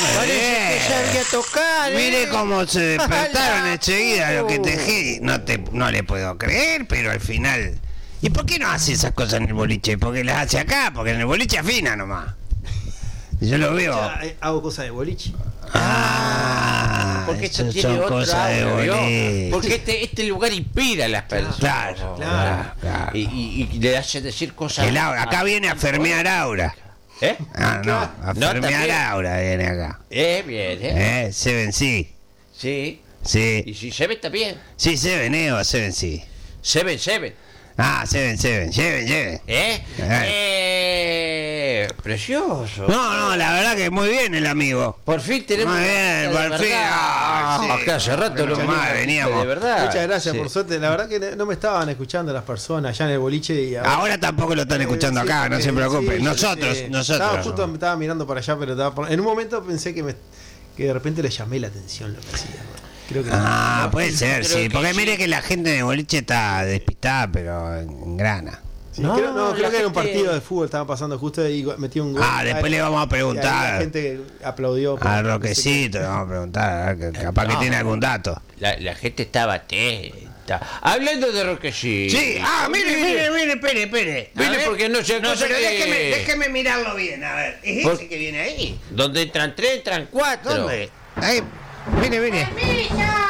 Parece que sabía tocar, Mire cómo se despertaron enseguida lo que tejí. No le puedo creer, pero al final... ¿Y por qué no hace esas cosas en el boliche? Porque las hace acá, porque en el boliche afina nomás. Yo lo veo. Hago cosas de boliche. Porque esto eso tiene son otro cosas de audio, ¿vio? boliche. Porque este lugar inspira a las personas. Claro. Y le hace decir cosas. Acá viene a fermear Aura. ¿Eh? No, a fermear también. Aura viene acá. Bien, Seven sí. Sí. Sí. Y si Seven está bien. Sí, Seven, Eva, Seven sí. Seven. Seven. Precioso. No, la verdad que muy bien el amigo. Por fin tenemos. Muy bien, por fin. Que hace rato lo más veníamos. De verdad. Muchas gracias, por suerte. La verdad que no me estaban escuchando las personas allá en el boliche. Y ahora tampoco lo están escuchando acá, no se preocupen. Nosotros. Estaba mirando para allá, pero en un momento pensé que de repente le llamé la atención lo que hacía. Creo que puede ser, creo sí. que Porque sí. mire que la gente de boliche está despistada, pero en grana. Sí, No, creo que era un gente- partido de fútbol, estaba pasando justo y metió un gol. Después le vamos a Y preguntar la gente aplaudió. a Roquecito, le vamos a preguntar, a ver, que capaz que tiene algún dato. La gente estaba atenta. Hablando de Roquecito. Sí, mire, espere. Mire, porque no sé. pero déjeme mirarlo bien, a ver. ¿Es Por- ese que viene ahí? Donde entran 3, entran 4. ¿Dónde? Ahí, mire. ¡Permiso!